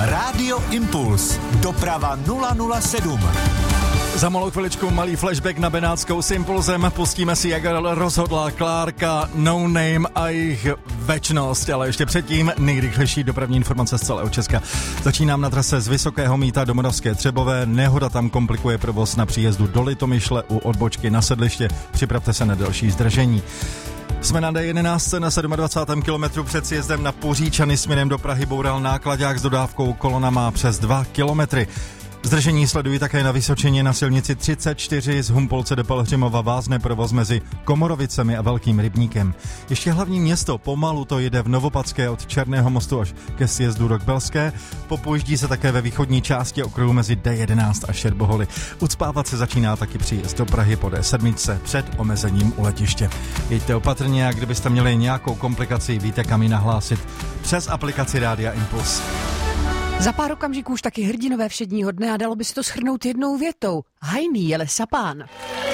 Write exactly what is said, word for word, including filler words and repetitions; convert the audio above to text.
Rádio Impuls. Doprava nula nula sedm. Za malou chviličku malý flashback na Benátskou s Impulzem. Pustíme si, jak rozhodla Klárka, No Name a jejich večnost. Ale ještě předtím nejrychlejší dopravní informace z celého Česka. Začínám na trase z Vysokého Mýta do Moravské Třebové. Nehoda tam komplikuje provoz na příjezdu do Litomyšle u odbočky na sedliště. Připravte se na další zdržení. Jsme na D jedenáct na dvacátém sedmém kilometru před sjezdem na Poříčany směrem do Prahy boural náklaďák s dodávkou, kolona má přes dva kilometry. Zdržení sledují také na Vysočině na silnici třicet čtyři z Humpolce do Pelhřimova, vázne provoz mezi Komorovicemi a Velkým Rybníkem. Ještě hlavní město pomalu to jede v Novopadské od Černého mostu až ke sjezdu do Kbelské. Popojíždí se také ve východní části okruhu mezi D jedenáct a Šerboholy. Ucpávat se začíná taky příjezd do Prahy po D sedm před omezením u letiště. Jeďte opatrně a kdybyste měli nějakou komplikaci, víte kam ji nahlásit přes aplikaci Rádia Impuls. Za pár okamžiků už taky hrdinové všedního dne a dalo by se to shrnout jednou větou. Hajný jele sapán.